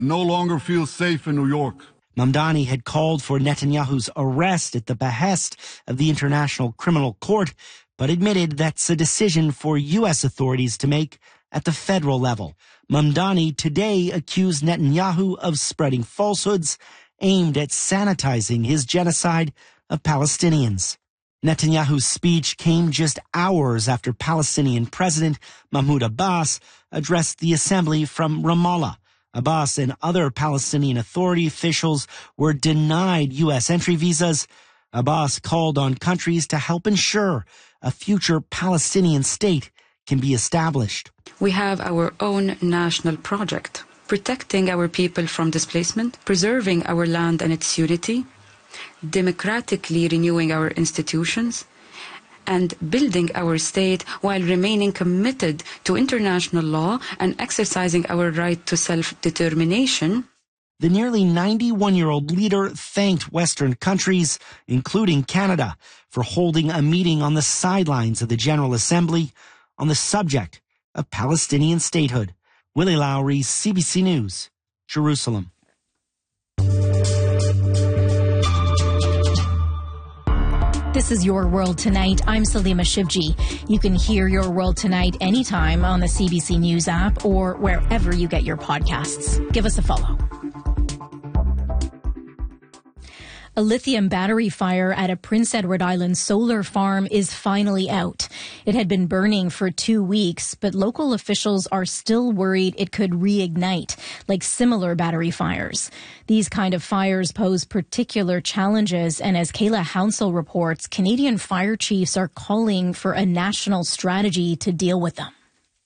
no longer feel safe in New York. Mamdani had called for Netanyahu's arrest at the behest of the International Criminal Court, but admitted that's a decision for U.S. authorities to make at the federal level. Mamdani today accused Netanyahu of spreading falsehoods aimed at sanitizing his genocide of Palestinians. Netanyahu's speech came just hours after Palestinian President Mahmoud Abbas addressed the assembly from Ramallah. Abbas and other Palestinian Authority officials were denied U.S. entry visas. Abbas called on countries to help ensure a future Palestinian state can be established. We have our own national project, protecting our people from displacement, preserving our land and its unity, democratically renewing our institutions, and building our state while remaining committed to international law and exercising our right to self-determination. The nearly 91-year-old leader thanked Western countries, including Canada, for holding a meeting on the sidelines of the General Assembly on the subject of Palestinian statehood. Willie Lowry, CBC News, Jerusalem. This is Your World Tonight. I'm Salima Shivji. You can hear Your World Tonight anytime on the CBC News app or wherever you get your podcasts. Give us a follow. A lithium battery fire at a Prince Edward Island solar farm is finally out. It had been burning for 2 weeks, but local officials are still worried it could reignite, like similar battery fires. These kind of fires pose particular challenges, and as Kayla Hounsell reports, Canadian fire chiefs are calling for a national strategy to deal with them.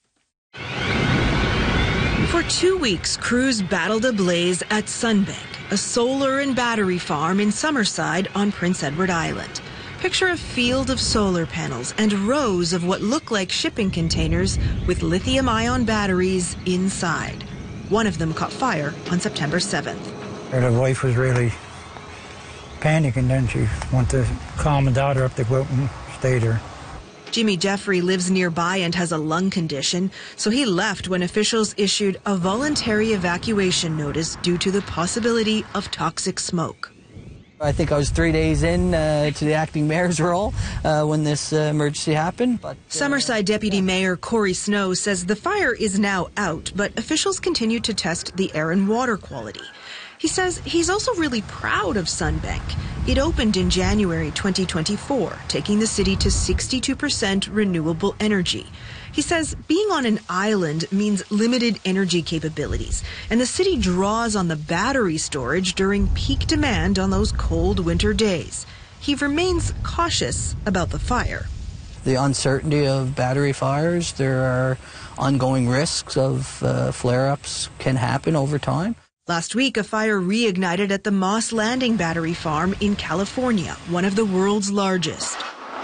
For 2 weeks, crews battled a blaze at Sunbank, a solar and battery farm in Summerside on Prince Edward Island. Picture a field of solar panels and rows of what look like shipping containers with lithium-ion batteries inside. One of them caught fire on September 7th. The wife was really panicking, then she wanted to calm her daughter up to go out and stay there. Jimmy Jeffrey lives nearby and has a lung condition, so he left when officials issued a voluntary evacuation notice due to the possibility of toxic smoke. I think I was 3 days in to the acting mayor's role when this emergency happened. Summerside Deputy Mayor Corey Snow says the fire is now out, but officials continue to test the air and water quality. He says he's also really proud of Sunbank. It opened in January 2024, taking the city to 62% renewable energy. He says being on an island means limited energy capabilities, and the city draws on the battery storage during peak demand on those cold winter days. He remains cautious about the fire. The uncertainty of battery fires, there are ongoing risks of flare-ups can happen over time. Last week, a fire reignited at the Moss Landing Battery Farm in California, one of the world's largest.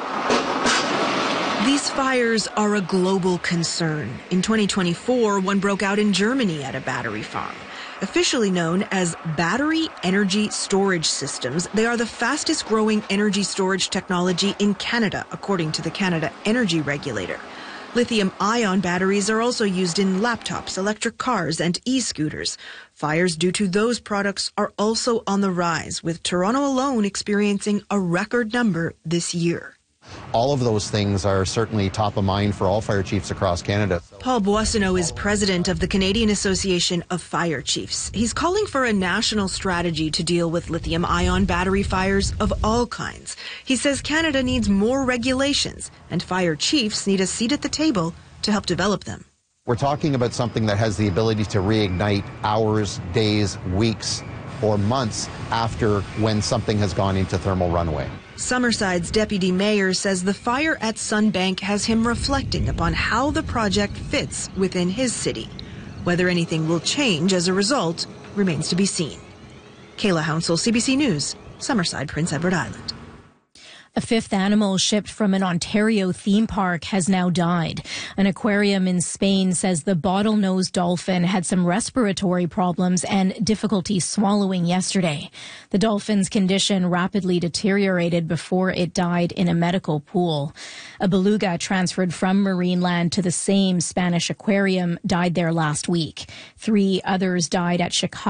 These fires are a global concern. In 2024, one broke out in Germany at a battery farm. Officially known as battery energy storage systems, they are the fastest growing energy storage technology in Canada, according to the Canada Energy Regulator. Lithium-ion batteries are also used in laptops, electric cars, and e-scooters. Fires due to those products are also on the rise, with Toronto alone experiencing a record number this year. All of those things are certainly top of mind for all fire chiefs across Canada. Paul Boissonneau is president of the Canadian Association of Fire Chiefs. He's calling for a national strategy to deal with lithium-ion battery fires of all kinds. He says Canada needs more regulations, and fire chiefs need a seat at the table to help develop them. We're talking about something that has the ability to reignite hours, days, weeks, or months after when something has gone into thermal runaway. Summerside's deputy mayor says the fire at Sunbank has him reflecting upon how the project fits within his city. Whether anything will change as a result remains to be seen. Kayla Hounsell, CBC News, Summerside, Prince Edward Island. A fifth animal shipped from an Ontario theme park has now died. An aquarium in Spain says the bottlenose dolphin had some respiratory problems and difficulty swallowing yesterday. The dolphin's condition rapidly deteriorated before it died in a medical pool. A beluga transferred from Marineland to the same Spanish aquarium died there last week. 3 others died at Chicago